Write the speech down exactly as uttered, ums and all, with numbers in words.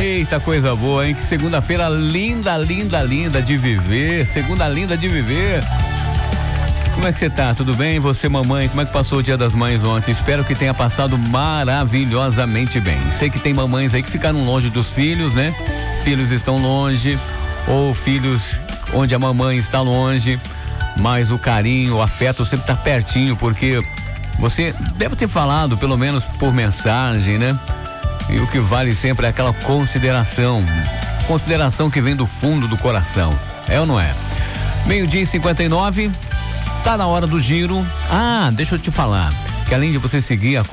Eita, coisa boa, hein? Que segunda-feira linda, linda, linda de viver. Segunda linda de viver. Como é que você tá? Tudo bem? Você, mamãe, como é que passou o Dia das Mães ontem? Espero que tenha passado maravilhosamente bem. Sei que tem mamães aí que ficaram longe dos filhos, né? Filhos estão longe, ou filhos onde a mamãe está longe, mas o carinho, o afeto sempre tá pertinho, porque você deve ter falado, pelo menos por mensagem, né? E o que vale sempre é aquela consideração, consideração que vem do fundo do coração, é ou não é? Meio-dia e cinquenta e nove, tá na hora do giro. Ah, deixa eu te falar, que além de você seguir a